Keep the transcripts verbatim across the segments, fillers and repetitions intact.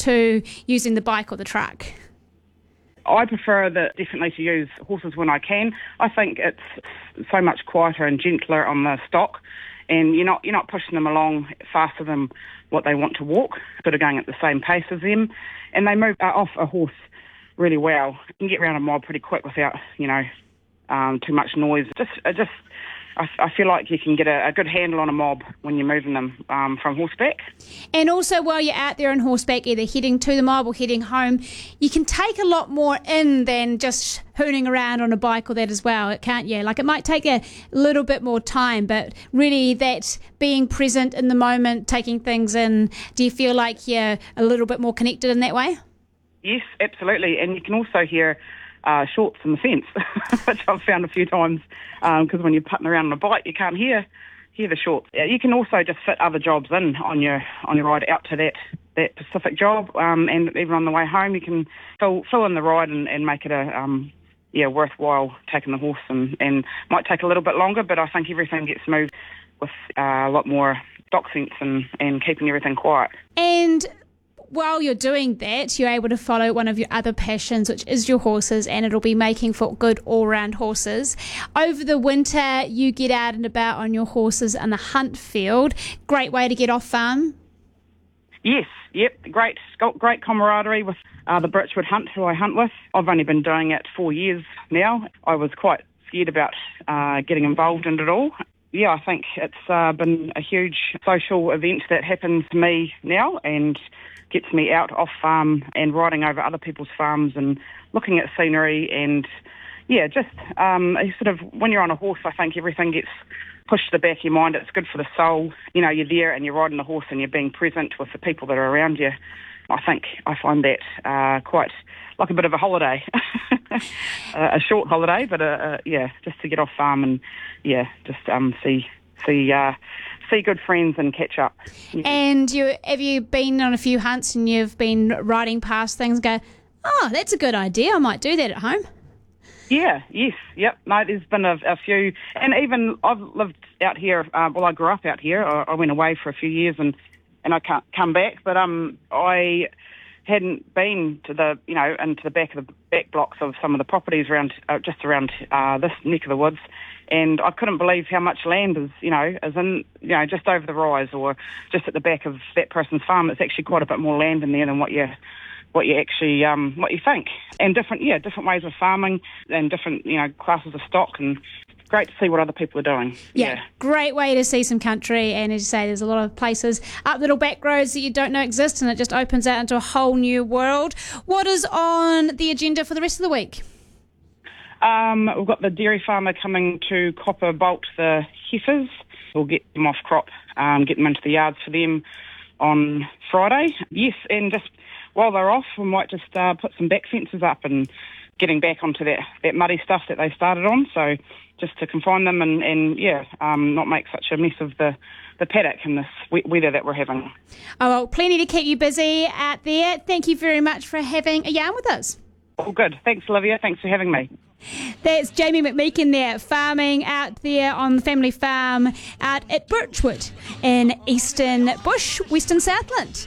to using the bike or the truck? I prefer the, definitely to use horses when I can. I think it's so much quieter and gentler on the stock, and you're not you're not pushing them along faster than what they want to walk, sort of going at the same pace as them, and they move uh, off a horse really well. You can get around a mob pretty quick without, you know, um, too much noise. Just, uh, just, I, I feel like you can get a, a good handle on a mob when you're moving them um, from horseback. And also, while you're out there on horseback, either heading to the mob or heading home, you can take a lot more in than just hooning around on a bike or that as well, can't you? Like, it might take a little bit more time, but really that being present in the moment, taking things in, do you feel like you're a little bit more connected in that way? Yes, absolutely. And you can also hear uh, shorts in the fence, which I've found a few times, because um, when you're putting around on a bike, you can't hear hear the shorts. You can also just fit other jobs in on your on your ride out to that, that specific job, um, and even on the way home, you can fill fill in the ride and, and make it a um, yeah worthwhile taking the horse, and, and might take a little bit longer, but I think everything gets moved with uh, a lot more stock sense and, and keeping everything quiet. And while you're doing that, you're able to follow one of your other passions, which is your horses, and it'll be making for good all-round horses. Over the winter, you get out and about on your horses in the hunt field. Great way to get off farm. Yes, yep, great, great camaraderie with uh, the Birchwood Hunt, who I hunt with. I've only been doing it four years now. I was quite scared about uh, getting involved in it all. Yeah, I think it's uh, been a huge social event that happens to me now, and gets me out off farm and riding over other people's farms and looking at scenery, and yeah, just um, sort of when you're on a horse, I think everything gets pushed to the back of your mind. It's good for the soul. You know, you're there and you're riding the horse and you're being present with the people that are around you. I think I find that uh, quite like a bit of a holiday, a short holiday, but uh, uh, yeah, just to get off farm and yeah, just um, see see. Uh, see good friends and catch up. Yeah. And you have you been on a few hunts and you've been riding past things and go, oh, that's a good idea, I might do that at home? Yeah, yes, yep. No, there's been a, a few, and even I've lived out here, uh, well, I grew up out here. I, I went away for a few years and, and I can't come back, but um, I hadn't been to the, you know, into the back of the back blocks of some of the properties around, uh, just around uh, this neck of the woods. And I couldn't believe how much land is, you know, is in, you know, just over the rise or just at the back of that person's farm. It's actually quite a bit more land in there than what you, what you actually, um, what you think. And different, yeah, different ways of farming and different, you know, classes of stock, and great to see what other people are doing. Yeah, yeah. Great way to see some country. And as you say, there's a lot of places up little back roads that you don't know exist, and it just opens out into a whole new world. What is on the agenda for the rest of the week? Um, we've got the dairy farmer coming to copper bolt the heifers. We'll get them off crop, um, get them into the yards for them on Friday. Yes, and just while they're off, we might just uh, put some back fences up and getting back onto that, that muddy stuff that they started on. So just to confine them and, and yeah, um, not make such a mess of the, the paddock in this wet weather that we're having. Oh, well, plenty to keep you busy out there. Thank you very much for having a yarn with us. All good. Thanks, Olivia. Thanks for having me. That's Jamie McMeekin there, farming out there on the family farm out at Birchwood in Eastern Bush, Western Southland.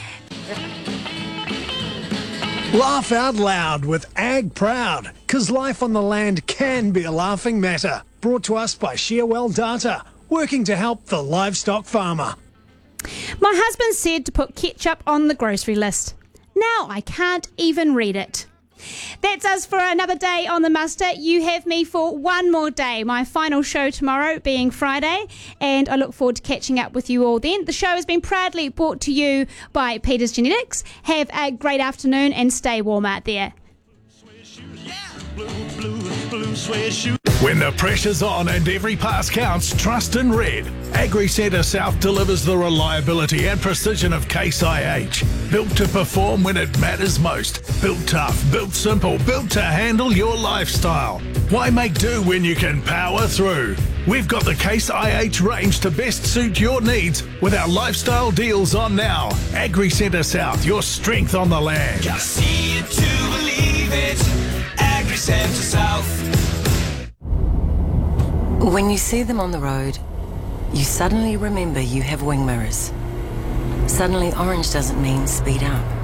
Laugh out loud with Ag Proud, because life on the land can be a laughing matter. Brought to us by Shearwell Data, working to help the livestock farmer. My husband said to put ketchup on the grocery list. Now I can't even read it. That's us for another day on The Muster. You have me for one more day, my final show tomorrow being Friday, and I look forward to catching up with you all then. The show has been proudly brought to you by Peters Genetics. Have a great afternoon and stay warm out there. When the pressure's on and every pass counts, trust in Red. Agri Centre South delivers the reliability and precision of Case I H. Built to perform when it matters most. Built tough, built simple, built to handle your lifestyle. Why make do when you can power through? We've got the Case I H range to best suit your needs with our lifestyle deals on now. Agri Centre South, your strength on the land. Just see it to believe it. Agri Centre South. When you see them on the road, you suddenly remember you have wing mirrors. Suddenly orange doesn't mean speed up.